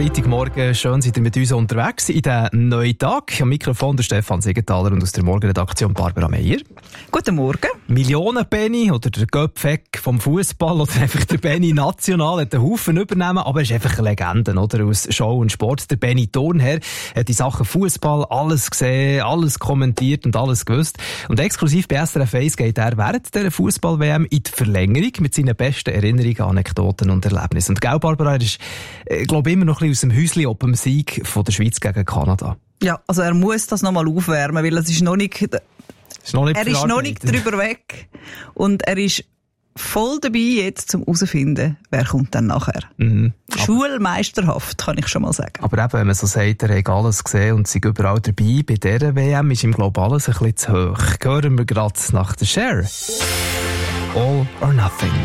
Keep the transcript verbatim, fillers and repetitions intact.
Freitagmorgen, schön seid ihr mit uns unterwegs in diesen neuen Tag. Am Mikrofon der Stefan Siegenthaler und aus der Morgenredaktion Barbara Meier. Guten Morgen. Millionen-Benni oder der Göpfeck vom Fußball oder einfach der Benni national hat einen Haufen übernehmen, aber er ist einfach eine Legende, oder? Aus Show und Sport. Der Benni Thurnherr hat die Sachen Fußball alles gesehen, alles kommentiert und alles gewusst. Und exklusiv bei S R F eins geht er während der Fußball-W M in die Verlängerung mit seinen besten Erinnerungen, Anekdoten und Erlebnissen. Und gell, Barbara, er ist, ich glaube, immer noch ein bisschen aus dem Häuschen ob dem Sieg von der Schweiz gegen Kanada. Ja, also er muss das nochmal aufwärmen, weil es ist noch nicht, ist noch nicht er ist noch nicht drüber weg. Und er ist voll dabei jetzt, um herauszufinden, wer kommt dann nachher. Mhm. Schulmeisterhaft, kann ich schon mal sagen. Aber eben, wenn man so sagt, er hat alles gesehen und sind überall dabei, bei dieser W M ist ihm, glaube ich, alles ein bisschen zu hoch. Hören wir gerade nach der Cher. All or Nothing.